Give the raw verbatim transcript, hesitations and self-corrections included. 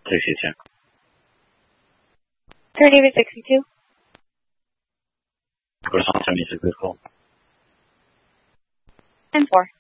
sixty-two. Turn sixty-two. Croissant seventy-six is cool. ten four.